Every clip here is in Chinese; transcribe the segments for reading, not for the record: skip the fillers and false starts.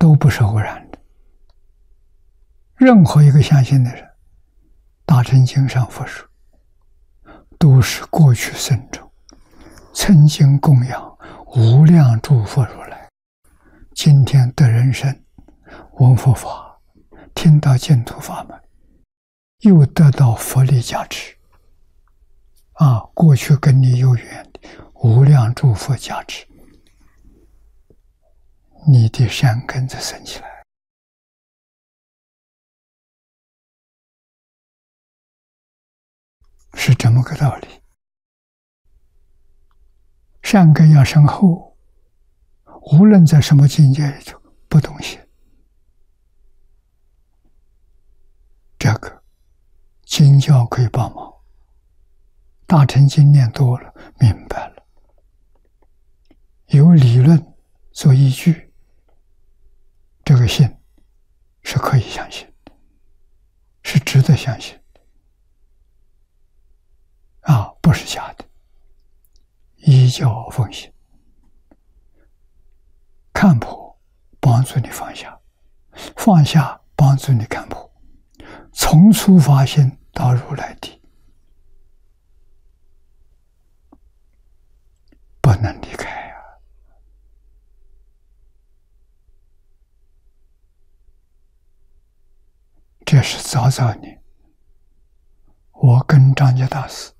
都不是偶然的。任何一个相信的人，大乘经上佛说，都是过去生中曾经供养无量诸佛如来，今天得人身，闻佛法，听到净土法门，又得到佛力加持。过去跟你有缘的无量诸佛加持，你的善根就生起来，是这么个道理。善根要深厚，无论在什么境界里头不动心，这个经教可以帮忙。大乘经念多了，明白了，有理论做依据，这个信是可以相信的，是值得相信的不是假的。依教奉行，看破帮助你放下，放下帮助你看破，从初发心到如来地，不能离开呀。这是早年我跟张家大师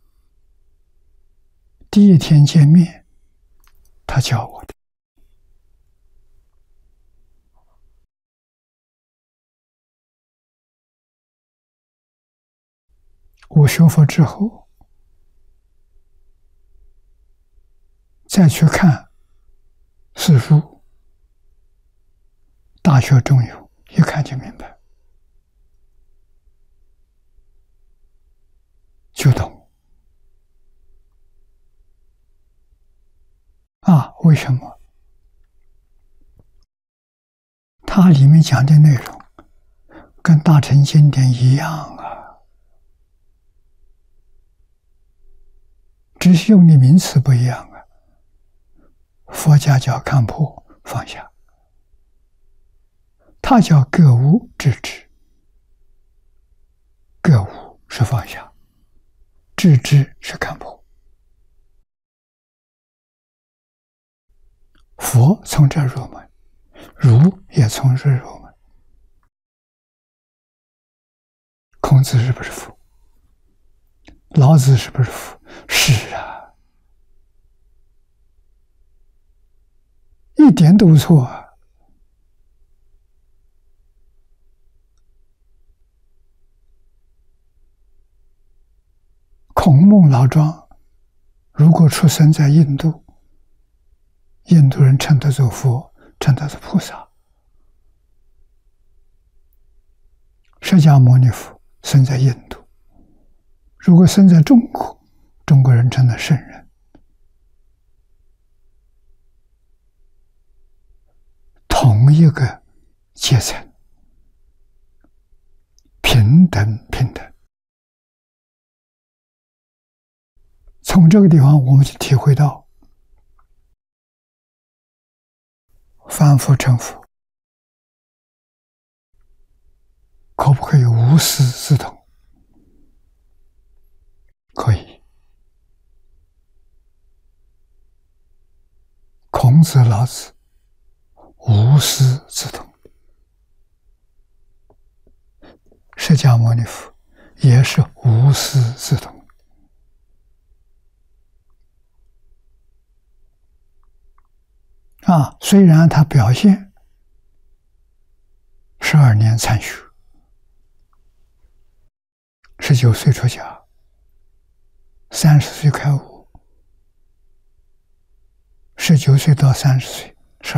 第一天见面，他教我的。我学佛之后，再去看四书、大学中有，一看就明白，就懂。为什么？它里面讲的内容跟大乘经典一样啊，只是用的名词不一样啊。佛家叫看破放下，他叫格物致知。格物是放下，致知是看破。佛从这入门，儒也从这入门。孔子是不是佛？老子是不是佛？是啊，一点都不错啊。孔孟老庄如果出生在印度，印度人称他做佛，称他做菩萨。释迦牟尼佛生在印度，如果生在中国，中国人称他圣人。同一个阶层，平等。从这个地方我们就体会到凡夫成佛可不可以无师自通？可以。孔子、老子无师自通，释迦牟尼佛也是无师自通。虽然他表现12年参学，19岁出家，30岁开悟，19岁到30岁